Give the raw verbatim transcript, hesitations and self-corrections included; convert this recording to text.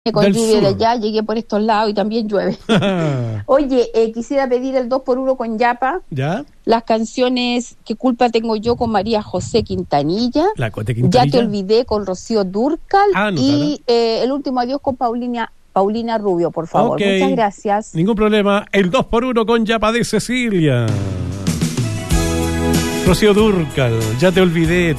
con Del lluvia sur. de allá, llegué por estos lados y también llueve. Oye, eh, quisiera pedir el dos por uno con Yapa, ¿Ya? las canciones ¿Qué culpa tengo yo? Con María José Quintanilla, La Cote Ya Quintanilla. te olvidé con Rocío Dúrcal Ah, anotada. y eh, el último adiós con Paulina, Paulina Rubio, por favor. Ok. Muchas gracias. Ningún problema. El dos por uno con Yapa de Cecilia. Rocío Dúrcal, Ya te olvidé.